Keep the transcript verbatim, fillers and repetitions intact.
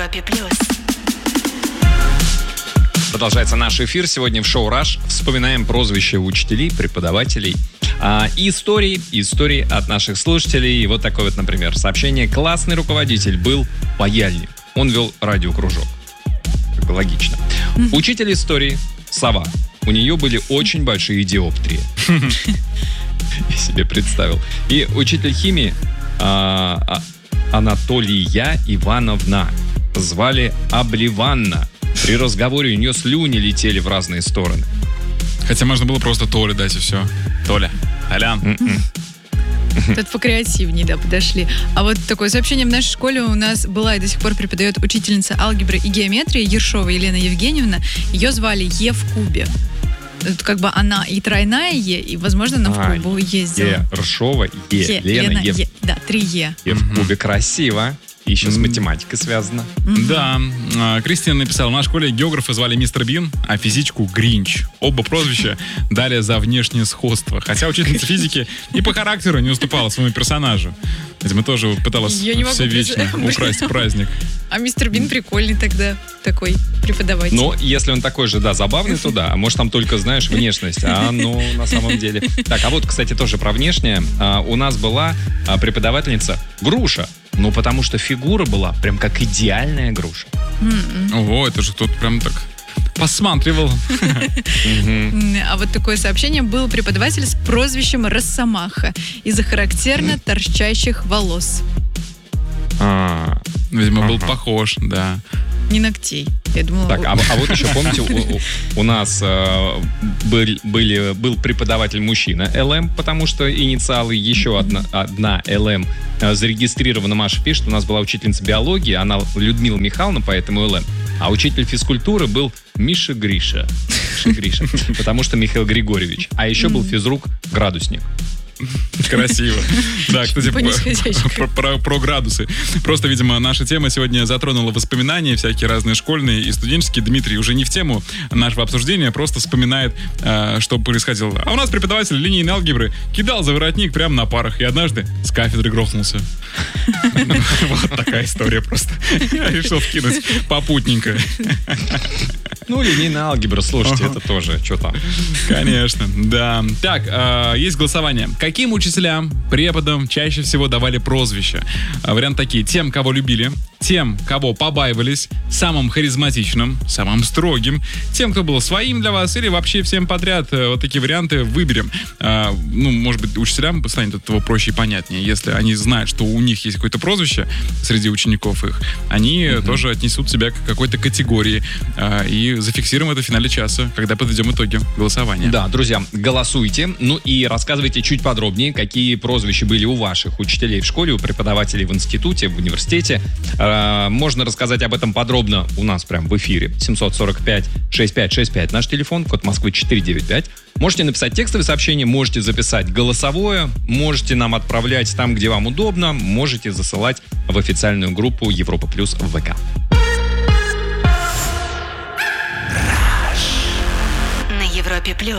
Европе плюс. Продолжается наш эфир. Сегодня в шоу «Раш» вспоминаем прозвища учителей, преподавателей. А, и истории, истории от наших слушателей. И вот такое вот, например, сообщение. Классный руководитель был паяльник. Он вел радиокружок. Как бы логично. Учитель истории Сова. У нее были очень большие диоптрии. Я себе представил. И учитель химии а, а, Анатолия Ивановна. Звали Обливанна. При разговоре у нее слюни летели в разные стороны. Хотя можно было просто Толе дать и все. Толя, Алян. Тут покреативнее, да, подошли. А вот такое сообщение: в нашей школе у нас была и до сих пор преподает учительница алгебры и геометрии Ершова Елена Евгеньевна. Ее звали Е в кубе. Это как бы она и тройная Е, и, возможно, она А, в Кубу ездила. Е, Ршова, Е, Е, Лена, Лена, Е. Е. Да, три Е. Е в кубе. Красиво. И еще с математикой связано. Да. А, Кристина написала: в нашей школе географа звали Мистер Бин, а физичку Гринч. Оба прозвища дали за внешнее сходство. Хотя учительница физики и по характеру не уступала своему персонажу. Видимо, тоже пыталась Я не могу все вечно представить. украсть праздник. А мистер Бин прикольный тогда, такой преподаватель. Но если он такой же, да, забавный, то да. А может, там только, знаешь, внешность. А ну, на самом деле. Так, а вот, кстати, тоже про внешнее. А, у нас была а, преподавательница Груша. Ну, потому что фигура была прям как идеальная груша. Ого, это же тут прям так посматривал. А вот такое сообщение: был преподаватель с прозвищем Росомаха из-за характерно торчащих волос. А, Видимо, был Ага. похож, да. Не ногтей. Я думала... Так, а, а вот еще, помните, у, у- у нас э, был, были, был преподаватель мужчина ЛМ, потому что инициалы еще одна, одна ЛМ э, зарегистрирована. Маша пишет, у нас была учительница биологии, она Людмила Михайловна, поэтому ЛМ. А учитель физкультуры был Миша Гриша. Миша Гриша. Потому что Михаил Григорьевич. А еще был физрук Градусник. Красиво. Да, кстати, По нисходящей. про, про- про градусы. Просто, видимо, наша тема сегодня затронула воспоминания всякие разные школьные и студенческие. Дмитрий уже не в тему нашего обсуждения, просто вспоминает, э, что происходило. А у нас преподаватель линейной алгебры кидал за воротник прямо на парах и однажды с кафедры грохнулся. Вот такая история просто. Я решил вкинуть попутненько. Ну, линейная алгебра, слушайте, это тоже, что там. Конечно, да. Так, э, есть голосование. Каким учителям, преподам чаще всего давали прозвища? Э, Варианты такие: тем, кого любили, тем, кого побаивались, самым харизматичным, самым строгим, тем, кто был своим для вас, или вообще всем подряд. Э, Вот такие варианты выберем. Э, Ну, может быть, учителям станет от этого проще и понятнее. Если они знают, что у них есть какое-то прозвище среди учеников их, они тоже отнесут себя к какой-то категории. Э, И зафиксируем это в финале часа, когда подведем итоги голосования. Да, друзья, голосуйте. Ну и рассказывайте чуть подробнее, какие прозвища были у ваших учителей в школе, у преподавателей в институте, в университете. Э, Можно рассказать об этом подробно у нас прям в эфире. семь сорок пять шестьдесят пять шестьдесят пять наш телефон, код Москвы четыре девять пять. Можете написать текстовое сообщение, можете записать голосовое, можете нам отправлять там, где вам удобно, можете засылать в официальную группу Европа Плюс в ВК. На Европе плюс.